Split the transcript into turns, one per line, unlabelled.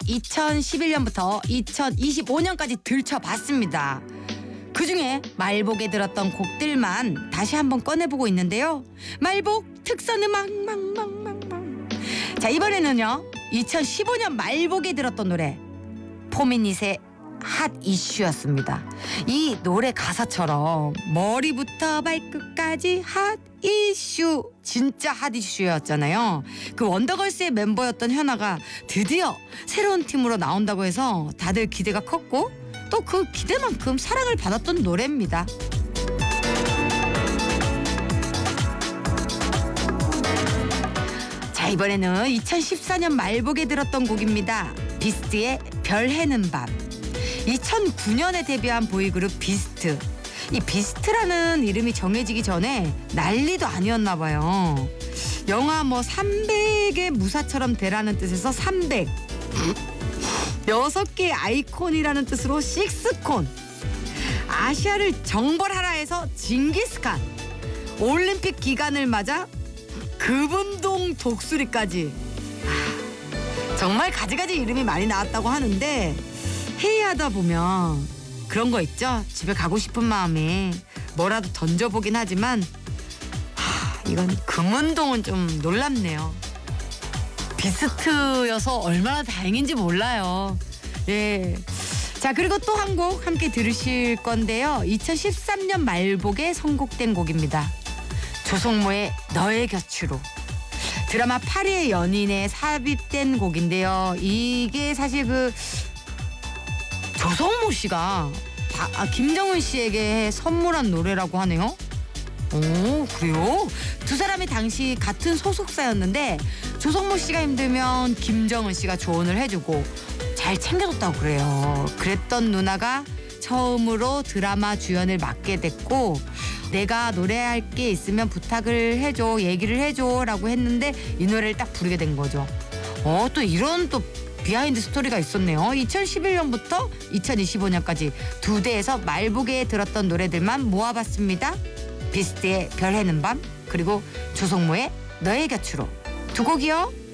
2011년부터 2025년까지 들춰봤습니다. 그중에 말복에 들었던 곡들만 다시 한번 꺼내보고 있는데요. 말복 특선 음악 망망망망. 자, 이번에는요 2015년 말복에 들었던 노래 포미닛의 핫 이슈였습니다. 이 노래 가사처럼 머리부터 발끝까지 핫 이슈, 진짜 핫 이슈였잖아요. 그 원더걸스의 멤버였던 현아가 드디어 새로운 팀으로 나온다고 해서 다들 기대가 컸고 또 그 기대만큼 사랑을 받았던 노래입니다. 자, 이번에는 2014년 말복에 들었던 곡입니다. 비스트의 별 해는 밤. 2009년에 데뷔한 보이그룹 비스트. 이 비스트라는 이름이 정해지기 전에 난리도 아니었나 봐요. 영화 300의 무사처럼 되라는 뜻에서 300. 6개의 아이콘이라는 뜻으로 식스콘. 아시아를 정벌하라 해서 징기스칸. 올림픽 기간을 맞아 금운동 독수리까지. 정말 가지가지 이름이 많이 나왔다고 하는데 회의하다 보면 그런 거 있죠. 집에 가고 싶은 마음에 뭐라도 던져보긴 하지만 이건 금운동은 좀 놀랍네요. 비스트여서 얼마나 다행인지 몰라요. 예. 자, 그리고 또 한 곡 함께 들으실 건데요. 2013년 말복에 선곡된 곡입니다. 조성모의 너의 곁으로. 드라마 파리의 연인에 삽입된 곡인데요. 이게 사실 조성모 씨가 김정은 씨에게 선물한 노래라고 하네요. 오, 그래요? 두 사람이 당시 같은 소속사였는데 조성모 씨가 힘들면 김정은 씨가 조언을 해주고 잘 챙겨줬다고 그래요. 그랬던 누나가 처음으로 드라마 주연을 맡게 됐고 내가 노래할 게 있으면 부탁을 해줘, 얘기를 해줘 라고 했는데 이 노래를 딱 부르게 된 거죠. 또 이런 또 비하인드 스토리가 있었네요. 2011년부터 2025년까지 두 대에서 말복에 들었던 노래들만 모아봤습니다. 비스트의 별 해는 밤, 그리고 조성모의 너의 곁으로. 두 곡이요.